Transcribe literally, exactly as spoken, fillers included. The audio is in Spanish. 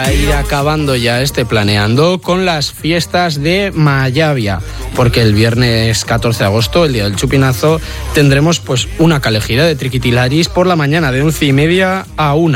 para ir acabando ya este planeando con las fiestas de Mayavia, porque el viernes catorce de agosto, el día del chupinazo, tendremos pues una calejira de triquitilaris por la mañana de once y media a una.